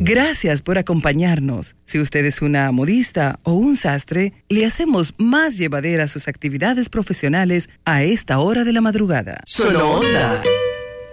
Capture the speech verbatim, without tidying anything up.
Gracias por acompañarnos. Si usted es una modista o un sastre, le hacemos más llevaderas sus actividades profesionales a esta hora de la madrugada. Solo Onda.